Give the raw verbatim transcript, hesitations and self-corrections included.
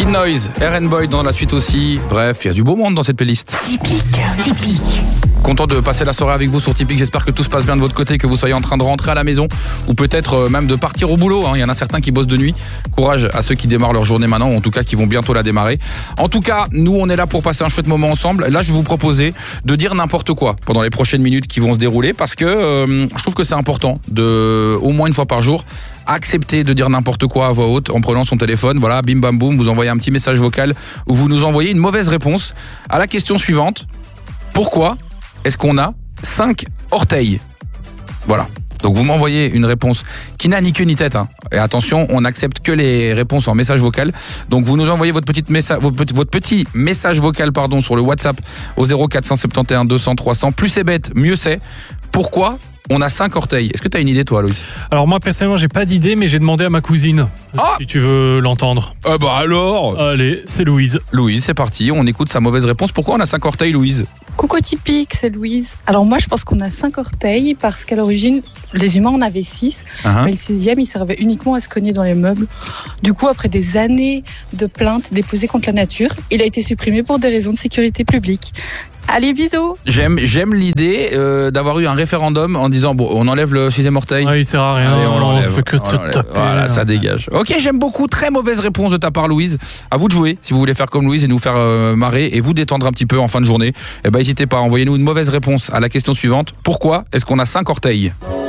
Kid Noise, R and Boy dans la suite aussi. Bref, il y a du beau monde dans cette playlist. Typique, typique. Content de passer la soirée avec vous sur Typique. J'espère que tout se passe bien de votre côté, que vous soyez en train de rentrer à la maison ou peut-être même de partir au boulot. Il y en a certains qui bossent de nuit. Courage à ceux qui démarrent leur journée maintenant, ou en tout cas qui vont bientôt la démarrer. En tout cas, nous on est là pour passer un chouette moment ensemble. Là, je vais vous proposer de dire n'importe quoi pendant les prochaines minutes qui vont se dérouler, parce que euh, je trouve que c'est important de, au moins une fois par jour, accepter de dire n'importe quoi à voix haute en prenant son téléphone. Voilà, bim bam boum, vous envoyez un petit message vocal où vous nous envoyez une mauvaise réponse à la question suivante. Pourquoi est-ce qu'on a cinq orteils? Voilà. Donc vous m'envoyez une réponse qui n'a ni queue ni tête. Hein. Et attention, on n'accepte que les réponses en message vocal. Donc vous nous envoyez votre, petite messa- votre, petit, votre petit message vocal pardon, sur le WhatsApp au zéro quatre cent soixante et onze deux cents trois cents. Plus c'est bête, mieux c'est. Pourquoi on a cinq orteils? Est-ce que tu as une idée toi, Louis? Alors moi personnellement j'ai pas d'idée, mais j'ai demandé à ma cousine Ah si tu veux l'entendre. Ah bah alors Allez, c'est Louise. Louise, c'est parti, on écoute sa mauvaise réponse. Pourquoi on a cinq orteils, Louise? Coucou Typique, c'est Louise. Alors moi je pense qu'on a cinq orteils parce qu'à l'origine les humains en avaient six, uh-huh. mais le sixième il servait uniquement à se cogner dans les meubles. Du coup après des années de plaintes déposées contre la nature, il a été supprimé pour des raisons de sécurité publique. Allez, bisous. J'aime, j'aime l'idée euh, d'avoir eu un référendum en disant bon, on enlève le sixième orteil. Ah, il sert à rien, Allez, on on l'enlève. fait que de On se l'enlève. taper. Voilà, ça dégage. Ok, j'aime beaucoup. Très mauvaise réponse de ta part, Louise. À vous de jouer. Si vous voulez faire comme Louise et nous faire euh, marrer et vous détendre un petit peu en fin de journée, eh ben, n'hésitez pas. Envoyez-nous une mauvaise réponse à la question suivante. Pourquoi est-ce qu'on a cinq orteils?